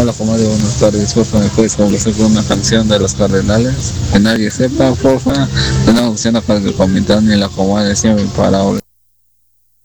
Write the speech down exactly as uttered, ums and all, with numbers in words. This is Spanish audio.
Hola, comadre, buenas tardes. Porfa, ¿me puedes complacer con una canción de los Cardenales? Que nadie sepa, porfa. Tenemos opción para que comentar ni la comadre siempre para